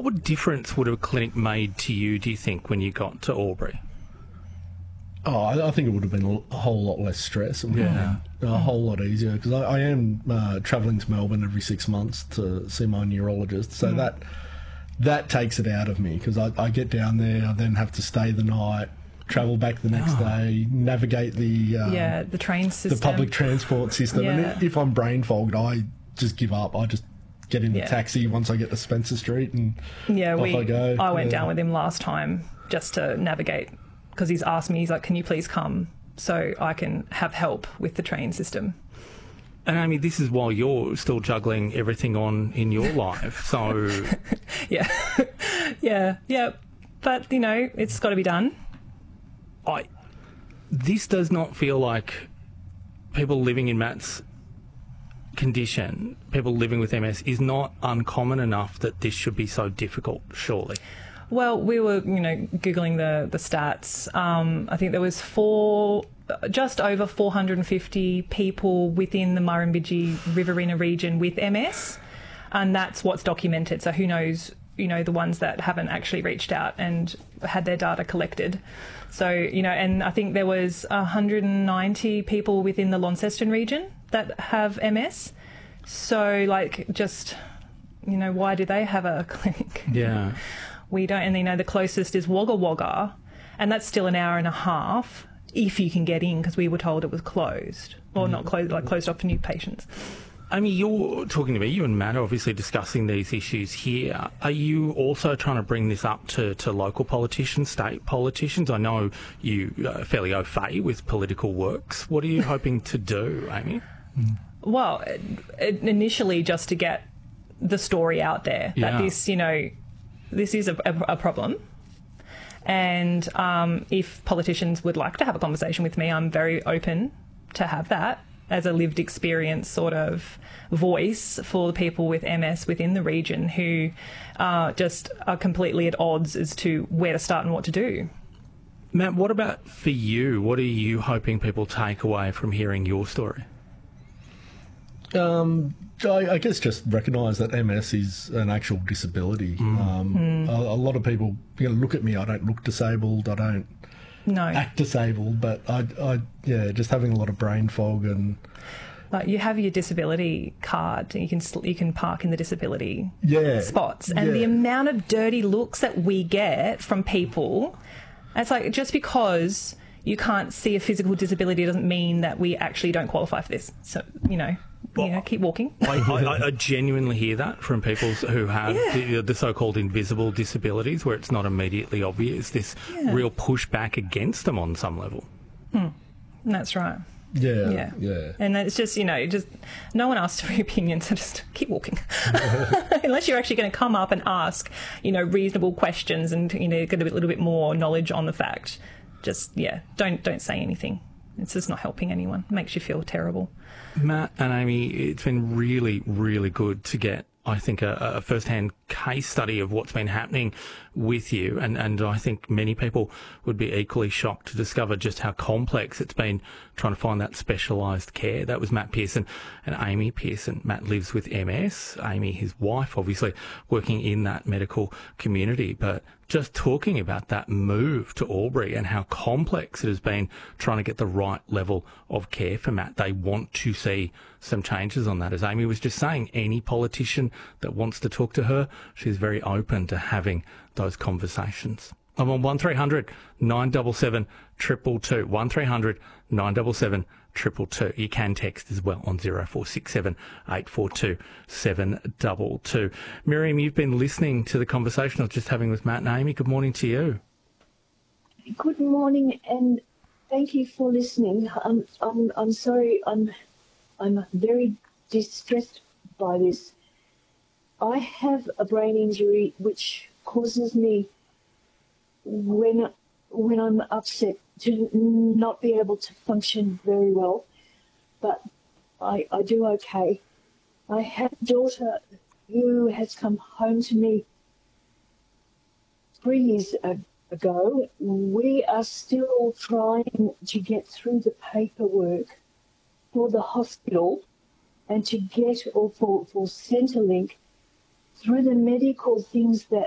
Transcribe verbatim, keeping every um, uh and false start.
what difference would a clinic made to you, do you think, when you got to Albury? Oh, I, I think it would have been a whole lot less stress. It would Yeah. have been a whole lot easier because I, I am uh, travelling to Melbourne every six months to see my neurologist. So mm. that that takes it out of me because I, I get down there, I then have to stay the night, travel back the next oh. day, navigate the um, yeah the train system, the public transport system. Yeah. And if I'm brain fogged, I just give up. I just get in the yeah. taxi once I get to Spencer Street and yeah, off we, I go. I went yeah. down with him last time just to navigate because he's asked me, he's like, can you please come so I can have help with the train system? And Amy, this is while you're still juggling everything on in your life, so... yeah, yeah, yeah. But, you know, it's got to be done. I. This does not feel like people living in Matt's condition, people living with M S, is not uncommon enough that this should be so difficult, surely. Well, we were, you know, Googling the, the stats. Um, I think there was four, just over four hundred fifty people within the Murrumbidgee Riverina region with M S, and that's what's documented. So who knows, you know, the ones that haven't actually reached out and had their data collected. So, you know, and I think there was one hundred ninety people within the Launceston region that have M S. So, like, just, you know, why do they have a clinic? Yeah. We don't, and you know, the closest is Wagga Wagga, and that's still an hour and a half if you can get in, because we were told it was closed, or not closed, like closed off for new patients. I mean, you're talking to me, you and Matt are obviously discussing these issues here. Are you also trying to bring this up to, to local politicians, state politicians? I know you are fairly au fait with political works. What are you hoping to do, Amy? Well, it, it initially just to get the story out there Yeah. that this, you know, this is a, a, a problem. And um, if politicians would like to have a conversation with me, I'm very open to have that as a lived experience sort of voice for the people with M S within the region who uh, just are completely at odds as to where to start and what to do. Matt, what about for you? What are you hoping people take away from hearing your story? Um, I, I guess just recognise that M S is an actual disability. Mm. Um, mm. A, a lot of people, you know, look at me. I don't look disabled. I don't no. act disabled. But I, I, yeah, just having a lot of brain fog and. Like you have your disability card, you can you can park in the disability yeah, spots, and yeah. the amount of dirty looks that we get from people, it's like just because you can't see a physical disability doesn't mean that we actually don't qualify for this. So you know. Well, you know, keep walking. I, I, I genuinely hear that from people who have yeah. the, the so-called invisible disabilities where it's not immediately obvious, this yeah. real pushback against them on some level. Hmm. That's right. Yeah, yeah, yeah. And it's just, you know, just no one asked for your opinion, so just keep walking. Unless you're actually going to come up and ask, you know, reasonable questions and, you know, get a bit, little bit more knowledge on the fact. Just, yeah, don't don't say anything. It's just not helping anyone. It makes you feel terrible. Matt and Amy, it's been really, really good to get, I think, a, a first-hand case study of what's been happening with you. And, and I think many people would be equally shocked to discover just how complex it's been trying to find that specialised care. That was Matt Pearson and Amy Pearson. Matt lives with M S. Amy, his wife, obviously working in that medical community. But just talking about that move to Albury and how complex it has been trying to get the right level of care for Matt. They want to see some changes on that. As Amy was just saying, any politician that wants to talk to her, she's very open to having those conversations. I'm on one three hundred nine seven seven two two two, one three hundred nine seven seven two two two. You can text as well on zero four six seven eight four two seven two two. Miriam, you've been listening to the conversation I was just having with Matt and Amy. Good morning to you. Good morning, and thank you for listening. I'm I'm I'm sorry. I'm I'm very distressed by this. I have a brain injury which causes me, when when I'm upset, to not be able to function very well, but I, I do okay. I have a daughter who has come home to me three years ago. We are still trying to get through the paperwork for the hospital and to get, or for, for Centrelink, through the medical things that